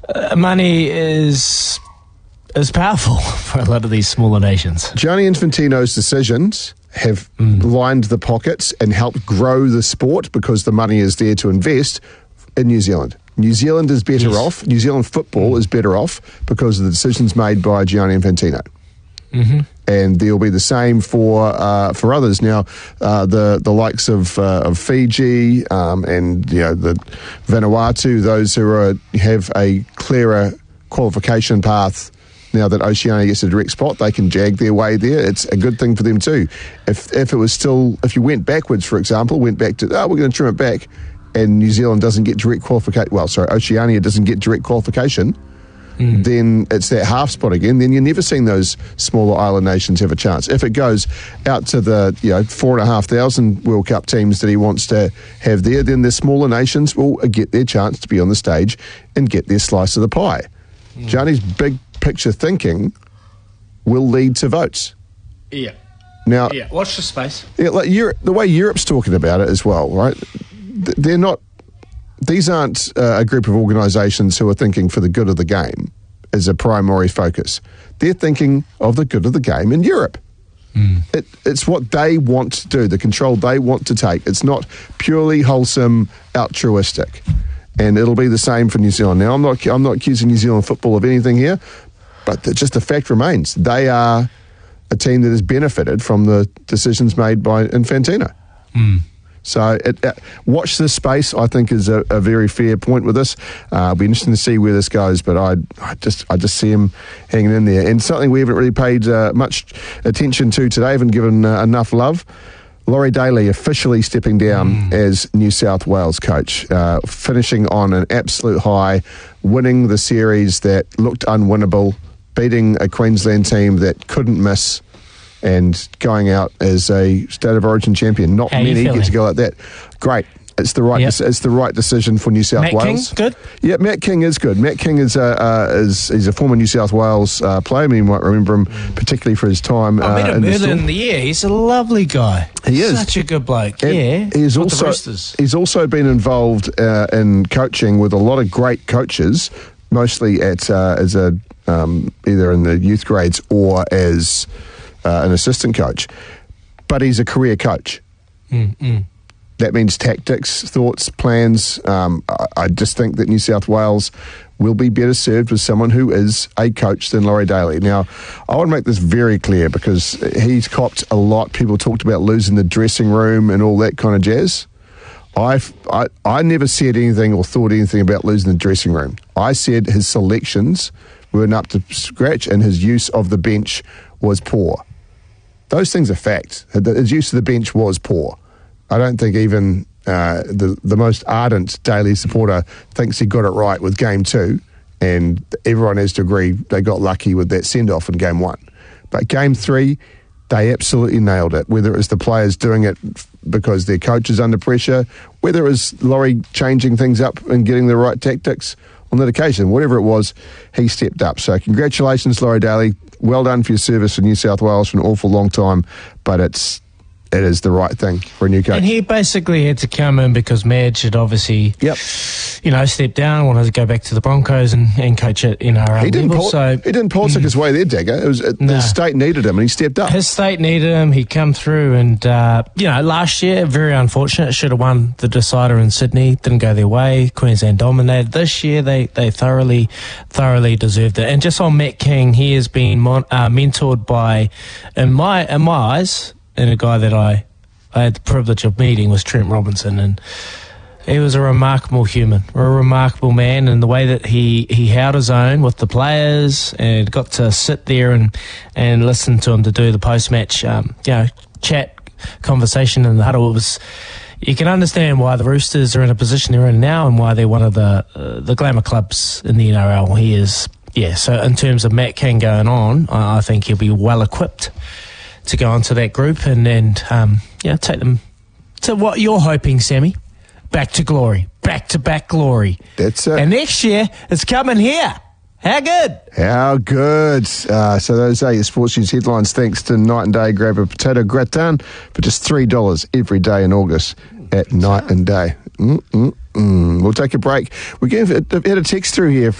money is powerful for a lot of these smaller nations. Gianni Infantino's decisions have lined the pockets and helped grow the sport because the money is there to invest in New Zealand. New Zealand is better off. New Zealand football is better off because of the decisions made by Gianni Infantino. Mm-hmm. And there'll be the same for others. Now, the likes of Fiji and the Vanuatu, those who have a clearer qualification path. Now that Oceania gets a direct spot, they can jag their way there. It's a good thing for them too. If you went backwards, for example, went back to we're going to trim it back, and New Zealand doesn't get direct qualification. Oceania doesn't get direct qualification. Then it's that half spot again. Then you're never seeing those smaller island nations have a chance. If it goes out to the 4,500 World Cup teams that he wants to have there, then the smaller nations will get their chance to be on the stage and get their slice of the pie. Gianni's big picture thinking will lead to votes. Yeah. Now, watch the space. Yeah, like the way Europe's talking about it as well, right? They're not. These aren't a group of organisations who are thinking for the good of the game as a primary focus. They're thinking of the good of the game in Europe. It's what they want to do, the control they want to take. It's not purely wholesome, altruistic. And it'll be the same for New Zealand. Now, I'm not accusing New Zealand football of anything here, but just the fact remains they are a team that has benefited from the decisions made by Infantino. So watch this space, I think, is a very fair point with this. It'll be interesting to see where this goes, but I just see him hanging in there. And something we haven't really paid much attention to today, haven't given enough love. Laurie Daly officially stepping down as New South Wales coach, finishing on an absolute high, winning the series that looked unwinnable, beating a Queensland team that couldn't miss, and going out as a State of Origin champion. Not many get to go like that. Great. It's the right. It's the right decision for New South Wales. Matt King, good. Yeah, Matt King is good. Matt King is a former New South Wales player. I mean, you might remember him particularly for his time. I met him earlier in the year. He's a lovely guy. He is such a good bloke. And he's also been involved in coaching with a lot of great coaches, mostly at as a either in the youth grades or as an assistant coach. But he's a career coach. That means tactics, thoughts, plans. I just think that New South Wales will be better served with someone who is a coach than Laurie Daly. Now, I want to make this very clear because he's copped a lot. People talked about losing the dressing room and all that kind of jazz. I never said anything or thought anything about losing the dressing room. I said his selections weren't up to scratch and his use of the bench was poor. Those things are facts. His use of the bench was poor. I don't think even the most ardent Daly supporter thinks he got it right with Game 2, and everyone has to agree they got lucky with that send-off in Game 1. But Game 3, they absolutely nailed it, whether it was the players doing it because their coach is under pressure, whether it was Laurie changing things up and getting the right tactics on that occasion. Whatever it was, he stepped up. So congratulations, Laurie Daly. Well done for your service for New South Wales for an awful long time, but it is the right thing for a new coach. And he basically had to come in because Madge had obviously, stepped down, wanted to go back to the Broncos and coach at NRL level. He didn't politic his way there, Dagger. The state needed him and he stepped up. His state needed him. He come through and, last year, very unfortunate, should have won the decider in Sydney. Didn't go their way. Queensland dominated. This year, they thoroughly deserved it. And just on Matt King, he has been mentored by, in my eyes, and a guy that I had the privilege of meeting was Trent Robinson, and he was a remarkable human, a remarkable man, and the way that he held his own with the players and got to sit there and listen to him to do the post-match chat conversation in the huddle. You can understand why the Roosters are in a position they're in now and why they're one of the glamour clubs in the NRL. He is, so in terms of Matt King going on, I think he'll be well equipped to go into that group and take them to what you're hoping, Sammy. Back to glory. Back-to-back glory. That's it. And next year, it's coming here. How good? How good. So those are your sports news headlines. Thanks to Night and Day. Grab a potato gratin for just $3 every day in August at Night and Day. We'll take a break. We had a text through here